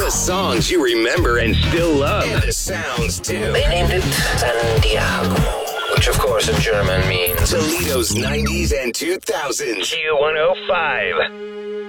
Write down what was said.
The songs you remember and still love. And the sounds, too. They named it Santiago, which of course in German means Toledo's 90s and 2000s. Q105.